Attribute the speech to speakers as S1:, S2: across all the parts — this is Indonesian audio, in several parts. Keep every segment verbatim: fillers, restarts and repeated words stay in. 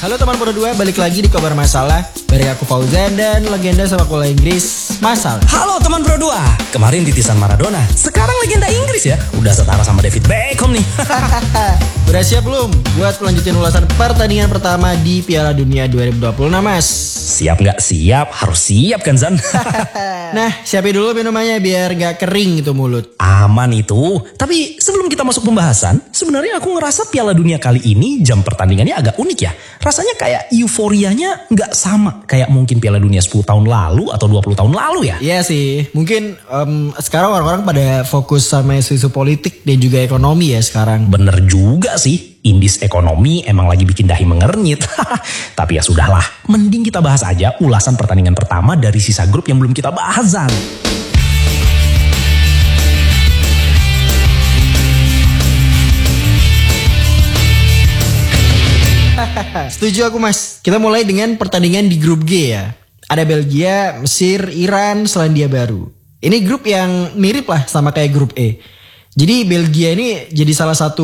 S1: Halo teman Pro dua, balik lagi di Kabar Masalah. Bareng aku Fauzan dan legenda sepak bola Inggris, Masal.
S2: Halo teman Pro dua, kemarin titisan Maradona, sekarang legenda Inggris ya. Udah setara sama David Beckham nih.
S1: Udah siap belum buat melanjutin ulasan pertandingan pertama di Piala Dunia dua ribu dua puluh enam, Mas?
S2: Siap gak siap? Harus siap kan, Zan?
S1: Nah, siapin dulu minumannya biar gak kering itu mulut.
S2: Aman itu. Tapi sebelum kita masuk pembahasan, sebenarnya aku ngerasa Piala Dunia kali ini jam pertandingannya agak unik ya. Rasanya kayak euforianya gak sama kayak mungkin Piala Dunia sepuluh tahun lalu atau dua puluh tahun lalu ya.
S1: Iya sih, mungkin um, sekarang orang-orang pada fokus sama isu-isu politik dan juga ekonomi ya sekarang.
S2: Bener juga sih, indis ekonomi emang lagi bikin dahi mengernyit. Tapi ya sudahlah, mending kita bahas aja ulasan pertandingan pertama dari sisa grup yang belum kita bahas, Zan.
S1: Setuju aku, Mas. Kita mulai dengan pertandingan di grup G ya. Ada Belgia, Mesir, Iran, Selandia Baru. Ini grup yang mirip lah sama kayak grup E. Jadi Belgia ini jadi salah satu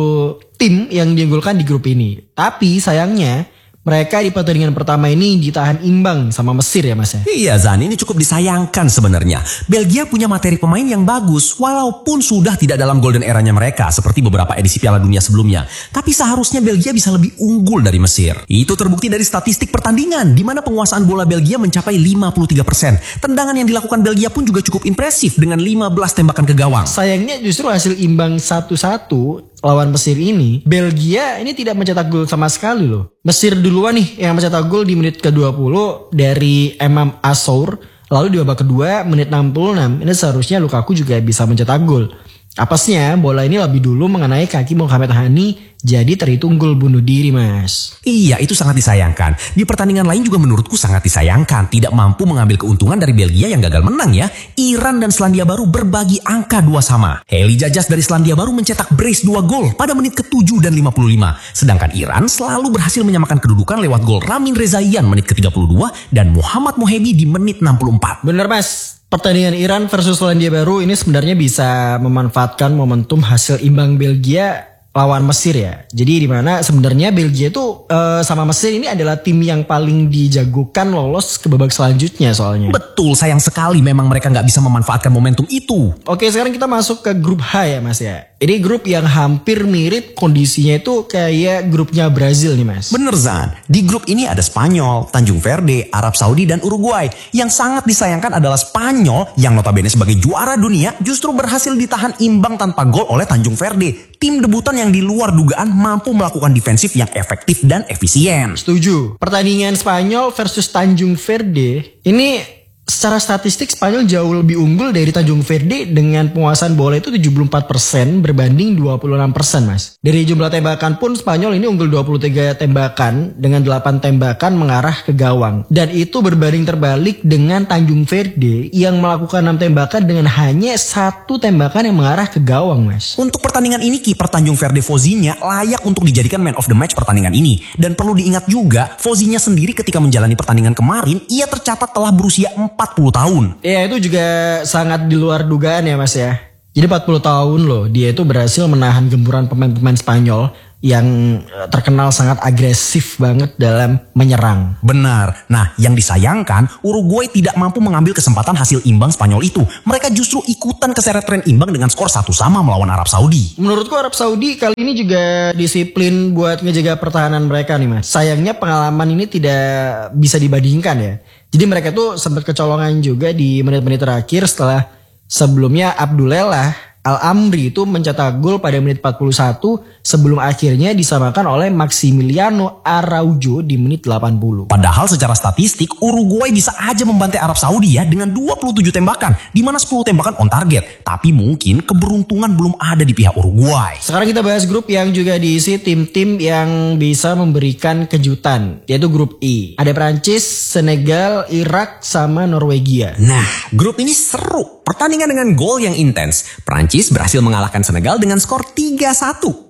S1: tim yang diunggulkan di grup ini. Tapi sayangnya mereka di pertandingan pertama ini ditahan imbang sama Mesir ya, Mas ya.
S3: Iya Zan, ini cukup disayangkan sebenarnya. Belgia punya materi pemain yang bagus walaupun sudah tidak dalam golden eranya mereka seperti beberapa edisi Piala Dunia sebelumnya. Tapi seharusnya Belgia bisa lebih unggul dari Mesir. Itu terbukti dari statistik pertandingan di mana penguasaan bola Belgia mencapai lima puluh tiga persen. Tendangan yang dilakukan Belgia pun juga cukup impresif dengan lima belas tembakan ke gawang.
S1: Sayangnya justru hasil imbang satu satu lawan Mesir ini, Belgia ini tidak mencetak gol sama sekali loh. Mesir duluan nih yang mencetak gol di menit ke dua puluh dari Emam Assour. Lalu di babak kedua menit enam puluh enam, ini seharusnya Lukaku juga bisa mencetak gol. Apesnya bola ini lebih dulu mengenai kaki Mohamed Hani, jadi terhitung gol bunuh diri, Mas.
S3: Iya, itu sangat disayangkan. Di pertandingan lain juga menurutku sangat disayangkan. Tidak mampu mengambil keuntungan dari Belgia yang gagal menang ya. Iran dan Selandia Baru berbagi angka dua sama. Heli Jajas dari Selandia Baru mencetak brace dua gol pada menit ketujuh dan lima puluh lima. Sedangkan Iran selalu berhasil menyamakan kedudukan lewat gol Ramin Rezaian menit ke tiga puluh dua dan Muhammad Mohebi di menit enam puluh empat.
S1: Bener, Mas. Pertandingan Iran versus Selandia Baru ini sebenarnya bisa memanfaatkan momentum hasil imbang Belgia lawan Mesir ya. Jadi di mana sebenarnya Belgia itu uh, sama Mesir ini adalah tim yang paling dijagokan lolos ke babak selanjutnya soalnya.
S3: Betul, sayang sekali memang mereka nggak bisa memanfaatkan momentum itu.
S1: Oke, sekarang kita masuk ke grup H ya, Mas ya. Ini grup yang hampir mirip kondisinya itu kayak grupnya Brazil nih, Mas.
S3: Bener Zan, di grup ini ada Spanyol, Tanjung Verde, Arab Saudi dan Uruguay. Yang sangat disayangkan adalah Spanyol yang notabene sebagai juara dunia justru berhasil ditahan imbang tanpa gol oleh Tanjung Verde. Tim debutan yang di luar dugaan mampu melakukan defensif yang efektif dan efisien.
S1: Setuju. Pertandingan Spanyol versus Tanjung Verde ini secara statistik Spanyol jauh lebih unggul dari Tanjung Verde dengan penguasaan bola itu tujuh puluh empat persen berbanding dua puluh enam persen, Mas. Dari jumlah tembakan pun Spanyol ini unggul dua puluh tiga tembakan dengan delapan tembakan mengarah ke gawang. Dan itu berbanding terbalik dengan Tanjung Verde yang melakukan enam tembakan dengan hanya satu tembakan yang mengarah ke gawang, Mas.
S3: Untuk pertandingan ini kiper Tanjung Verde Fozinya layak untuk dijadikan man of the match pertandingan ini. Dan perlu diingat juga Fozinya sendiri ketika menjalani pertandingan kemarin ia tercatat telah berusia empat puluh tahun.
S1: Iya, itu juga sangat di luar dugaan ya, Mas ya. Jadi empat puluh tahun loh, dia itu berhasil menahan gempuran pemain-pemain Spanyol yang terkenal sangat agresif banget dalam menyerang.
S3: Benar. Nah, yang disayangkan Uruguay tidak mampu mengambil kesempatan hasil imbang Spanyol itu. Mereka justru ikutan keseret tren imbang dengan skor satu sama melawan Arab Saudi.
S1: Menurutku Arab Saudi kali ini juga disiplin buat ngejaga pertahanan mereka nih, Mas. Sayangnya pengalaman ini tidak bisa dibandingkan ya. Jadi mereka tuh sempat kecolongan juga di menit-menit terakhir setelah sebelumnya Abdullah Al-Amri itu mencetak gol pada menit empat puluh satu sebelum akhirnya disamakan oleh Maximiliano Araujo di menit delapan puluh.
S3: Padahal secara statistik Uruguay bisa aja membantai Arab Saudi ya dengan dua puluh tujuh tembakan di mana sepuluh tembakan on target. Tapi mungkin keberuntungan belum ada di pihak Uruguay.
S1: Sekarang kita bahas grup yang juga diisi tim-tim yang bisa memberikan kejutan, yaitu grup I. Ada Prancis, Senegal, Irak sama Norwegia.
S3: Nah, grup ini seru. Pertandingan dengan gol yang intens. Prancis berhasil mengalahkan Senegal dengan skor tiga satu.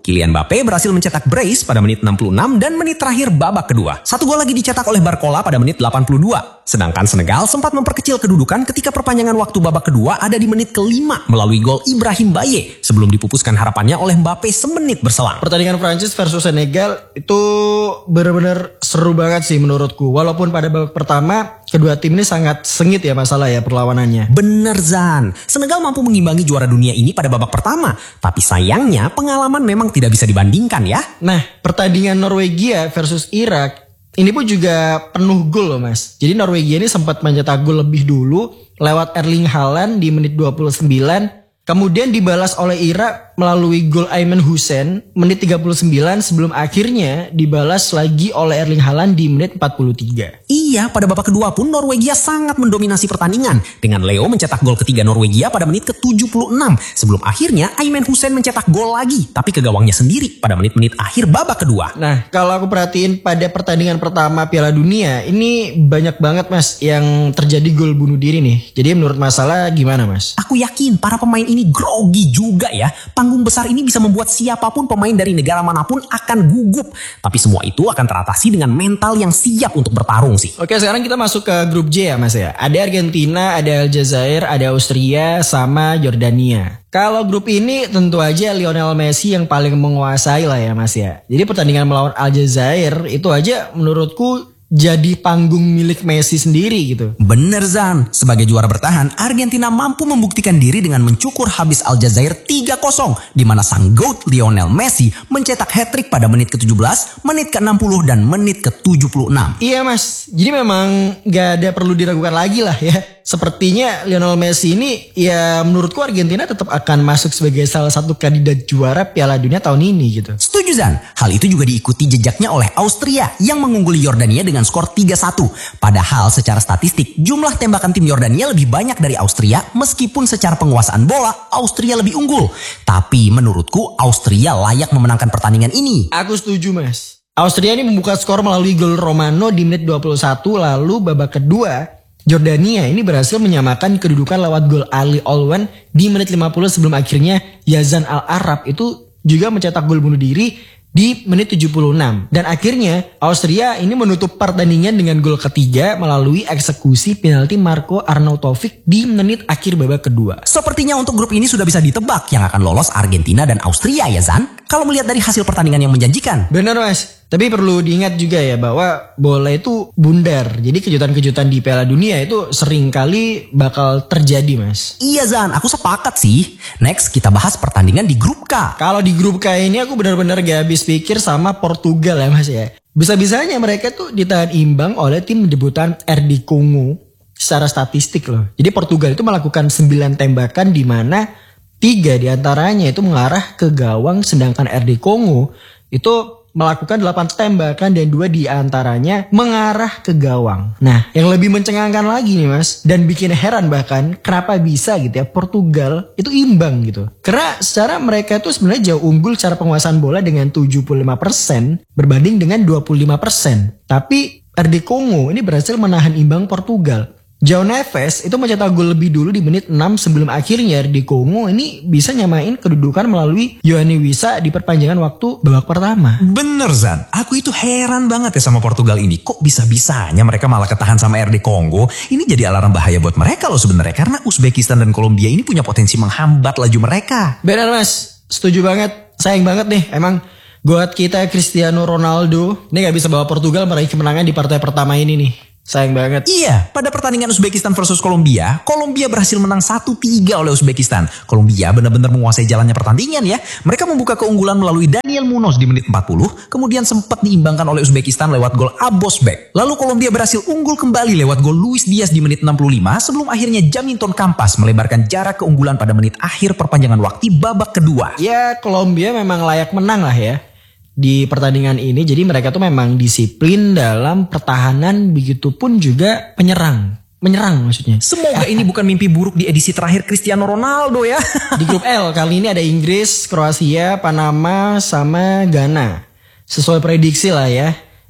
S3: Kylian Mbappe berhasil mencetak brace pada menit enam puluh enam dan menit terakhir babak kedua. Satu gol lagi dicetak oleh Barcola pada menit delapan puluh dua. Sedangkan Senegal sempat memperkecil kedudukan ketika perpanjangan waktu babak kedua ada di menit kelima melalui gol Ibrahim Baye sebelum dipupuskan harapannya oleh Mbappe semenit berselang.
S1: Pertandingan Prancis versus Senegal itu benar-benar seru banget sih menurutku. Walaupun pada babak pertama kedua tim ini sangat sengit ya masalah ya perlawanannya.
S3: Bener Zan, Senegal mampu mengimbangi juara dunia ini pada babak pertama. Tapi sayangnya pengalaman memang tidak bisa dibandingkan ya.
S1: Nah, pertandingan Norwegia versus Irak ini pun juga penuh gol loh mas. Jadi Norwegia ini sempat mencetak gol lebih dulu lewat Erling Haaland di menit dua puluh sembilan. Kemudian dibalas oleh Irak melalui gol Ayman Hussein menit tiga puluh sembilan sebelum akhirnya dibalas lagi oleh Erling Haaland di menit empat puluh tiga.
S3: Iya, pada babak kedua pun Norwegia sangat mendominasi pertandingan dengan Leo mencetak gol ketiga Norwegia pada menit ke tujuh puluh enam sebelum akhirnya Ayman Hussein mencetak gol lagi tapi ke gawangnya sendiri pada menit-menit akhir babak kedua.
S1: Nah, kalau aku perhatiin pada pertandingan pertama Piala Dunia ini banyak banget mas yang terjadi gol bunuh diri nih. Jadi menurut masalah gimana mas?
S3: Aku yakin para pemain ini grogi juga ya. Panggung besar ini bisa membuat siapapun pemain dari negara manapun akan gugup. Tapi semua itu akan teratasi dengan mental yang siap untuk bertarung sih.
S1: Oke, sekarang kita masuk ke grup J ya mas ya. Ada Argentina, ada Aljazair, ada Austria, sama Jordania. Kalau grup ini tentu aja Lionel Messi yang paling menguasai lah ya mas ya. Jadi pertandingan melawan Aljazair itu aja menurutku jadi panggung milik Messi sendiri gitu.
S3: Bener Zan, sebagai juara bertahan, Argentina mampu membuktikan diri dengan mencukur habis Aljazair tiga kosong, di mana sang GOAT Lionel Messi mencetak hat-trick pada menit ke tujuh belas, menit ke enam puluh, dan menit ke tujuh puluh enam.
S1: Iya mas, jadi memang gak ada perlu diragukan lagi lah ya. Sepertinya Lionel Messi ini ya menurutku Argentina tetap akan masuk sebagai salah satu kandidat juara Piala Dunia tahun ini gitu.
S3: Setuju Zan, hal itu juga diikuti jejaknya oleh Austria yang mengungguli Yordania dengan skor tiga satu. Padahal secara statistik jumlah tembakan tim Yordania lebih banyak dari Austria meskipun secara penguasaan bola Austria lebih unggul. Tapi menurutku Austria layak memenangkan pertandingan ini.
S1: Aku setuju mas. Austria ini membuka skor melalui gol Romano di menit dua puluh satu lalu babak kedua Jordania ini berhasil menyamakan kedudukan lewat gol Ali Olwen di menit lima puluh sebelum akhirnya Yazan Al-Arab itu juga mencetak gol bunuh diri di menit tujuh puluh enam. Dan akhirnya Austria ini menutup pertandingan dengan gol ketiga melalui eksekusi penalti Marko Arnautovic di menit akhir babak kedua.
S3: Sepertinya untuk grup ini sudah bisa ditebak yang akan lolos Argentina dan Austria ya Zan. Kalau melihat dari hasil pertandingan yang menjanjikan.
S1: Benar mas. Tapi perlu diingat juga ya bahwa bola itu bundar. Jadi kejutan-kejutan di Piala Dunia itu sering kali bakal terjadi mas.
S3: Iya Zan, aku sepakat sih. Next kita bahas pertandingan di grup K.
S1: Kalau di grup K ini aku benar-benar gak habis pikir sama Portugal ya mas ya. Bisa-bisanya mereka tuh ditahan imbang oleh tim debutan R D Congo secara statistik loh. Jadi Portugal itu melakukan sembilan tembakan di mana tiga diantaranya itu mengarah ke gawang, sedangkan R D Congo itu melakukan delapan tembakan dan dua diantaranya mengarah ke gawang. Nah, yang lebih mencengangkan lagi nih mas, dan bikin heran bahkan kenapa bisa gitu ya Portugal itu imbang gitu. Karena secara mereka itu sebenarnya jauh unggul secara penguasaan bola dengan tujuh puluh lima persen berbanding dengan dua puluh lima persen. Tapi R D Congo ini berhasil menahan imbang Portugal. João Neves itu mencetak gol lebih dulu di menit enam sebelum akhirnya R D Congo ini bisa nyamain kedudukan melalui Yohane Wissa di perpanjangan waktu babak pertama.
S4: Bener Zan, aku itu heran banget ya sama Portugal ini. Kok bisa-bisanya mereka malah ketahan sama R D Congo? Ini jadi alarm bahaya buat mereka loh sebenarnya, karena Uzbekistan dan Kolombia ini punya potensi menghambat laju mereka.
S1: Benar mas, setuju banget. Sayang banget nih, emang goat kita Cristiano Ronaldo ini gak bisa bawa Portugal meraih kemenangan di partai pertama ini nih. Sayang banget.
S3: Iya, pada pertandingan Uzbekistan versus Kolombia, Kolombia berhasil menang satu tiga oleh Uzbekistan. Kolombia benar-benar menguasai jalannya pertandingan ya. Mereka membuka keunggulan melalui Daniel Munoz di menit empat puluh, kemudian sempat diimbangkan oleh Uzbekistan lewat gol Abosbek. Lalu Kolombia berhasil unggul kembali lewat gol Luis Diaz di menit enam puluh lima sebelum akhirnya Jaminton Campas melebarkan jarak keunggulan pada menit akhir perpanjangan waktu babak kedua.
S1: Ya, Kolombia memang layak menang lah ya di pertandingan ini. Jadi mereka tuh memang disiplin dalam pertahanan, begitupun juga penyerang. Menyerang maksudnya.
S3: Semoga ini bukan mimpi buruk di edisi terakhir Cristiano Ronaldo ya.
S1: Di grup L kali ini ada Inggris, Kroasia, Panama, sama Ghana. Sesuai prediksi lah ya.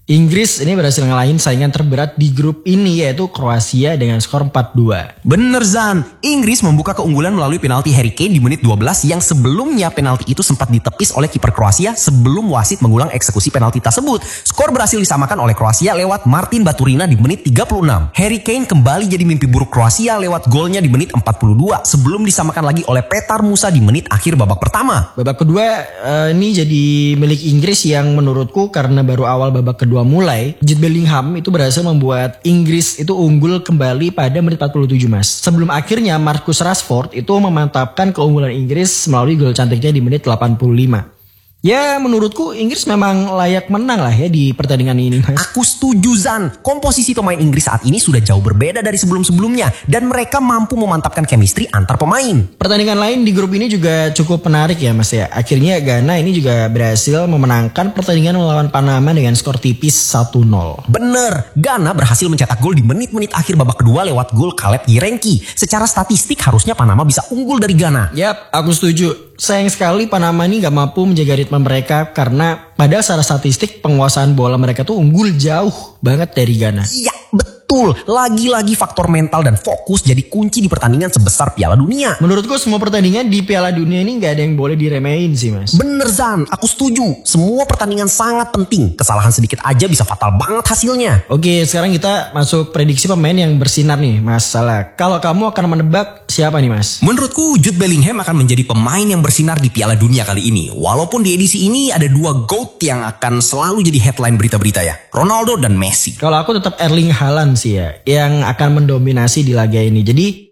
S1: Inggris ini berhasil ngalahin saingan terberat di grup ini yaitu Kroasia dengan skor empat dua.
S3: Bener Zan, Inggris membuka keunggulan melalui penalti Harry Kane di menit dua belas yang sebelumnya penalti itu sempat ditepis oleh kiper Kroasia sebelum wasit mengulang eksekusi penalti tersebut. Skor berhasil disamakan oleh Kroasia lewat Martin Baturina di menit tiga puluh enam. Harry Kane kembali jadi mimpi buruk Kroasia lewat golnya di menit empat puluh dua sebelum disamakan lagi oleh Petar Musa di menit akhir babak pertama.
S1: Babak kedua uh, ini jadi milik Inggris yang menurutku karena baru awal babak kedua mulai, Jude Bellingham itu berhasil membuat Inggris itu unggul kembali pada menit empat puluh tujuh mas. Sebelum akhirnya Marcus Rashford itu memantapkan keunggulan Inggris melalui gol cantiknya di menit delapan puluh lima. Ya menurutku Inggris memang layak menang lah ya di pertandingan ini mas.
S3: Aku setuju Zan, komposisi pemain Inggris saat ini sudah jauh berbeda dari sebelum-sebelumnya dan mereka mampu memantapkan chemistry antar pemain.
S1: Pertandingan lain di grup ini juga cukup menarik ya mas ya. Akhirnya Ghana ini juga berhasil memenangkan pertandingan melawan Panama dengan skor tipis satu nol.
S3: Bener, Ghana berhasil mencetak gol di menit-menit akhir babak kedua lewat gol Caleb Yirenki. Secara statistik harusnya Panama bisa unggul dari Ghana.
S1: Yap, aku setuju. Sayang sekali Panama ini gak mampu menjaga ritme mereka karena padahal secara statistik penguasaan bola mereka tuh unggul jauh banget dari Ghana.
S3: Iya, betul. Lagi-lagi faktor mental dan fokus jadi kunci di pertandingan sebesar Piala Dunia.
S1: Menurutku semua pertandingan di Piala Dunia ini gak ada yang boleh diremehin sih mas.
S3: Bener Zan, aku setuju. Semua pertandingan sangat penting. Kesalahan sedikit aja bisa fatal banget hasilnya.
S1: Oke, sekarang kita masuk prediksi pemain yang bersinar nih mas Salah. Kalau kamu akan menebak siapa nih mas?
S3: Menurutku Jude Bellingham akan menjadi pemain yang bersinar di Piala Dunia kali ini. Walaupun di edisi ini ada dua GOAT yang akan selalu jadi headline berita-berita ya. Ronaldo dan Messi.
S1: Kalau aku tetap Erling Haaland sih ya, yang akan mendominasi di laga ini. Jadi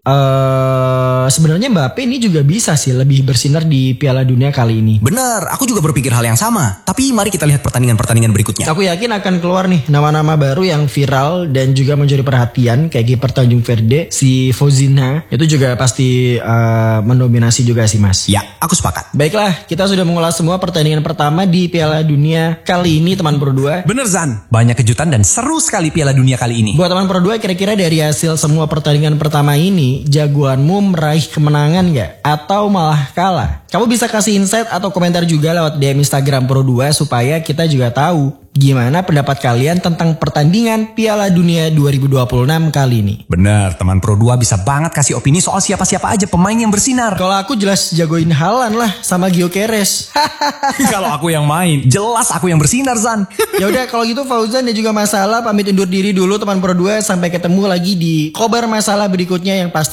S1: uh, sebenarnya Mbappe ini juga bisa sih lebih bersinar di Piala Dunia kali ini.
S3: Bener, aku juga berpikir hal yang sama. Tapi mari kita lihat pertandingan-pertandingan berikutnya.
S1: Aku yakin akan keluar nih nama-nama baru yang viral dan juga mencuri perhatian kayak kiper Tanjung Verde, si Fozina. Itu juga pasti uh, mendominasi juga sih mas.
S3: Ya, aku sepakat.
S1: Baiklah, kita sudah mengulas semua pertandingan pertama di Piala Dunia kali ini teman Pro dua.
S4: Bener Zan, banyak kejutan dan seru sekali Piala Dunia kali ini.
S1: Buat teman Pro dua, kira-kira dari hasil semua pertandingan pertama ini, jagoanmu meraih kemenangan gak? Atau malah kalah? Kamu bisa kasih insight atau komentar juga lewat D M Instagram Pro dua supaya kita juga tahu gimana pendapat kalian tentang pertandingan Piala Dunia dua ribu dua puluh enam kali ini.
S4: Bener, teman Pro dua bisa banget kasih opini soal siapa-siapa aja pemain yang bersinar.
S1: Kalau aku jelas jagoin Haaland lah sama Gyökeres.
S4: Kalau aku yang main, jelas aku yang bersinar Zan.
S1: Ya udah kalau gitu Fauzan dan juga Masalah pamit undur diri dulu teman Pro dua, sampai ketemu lagi di Kobar Masalah berikutnya yang pasti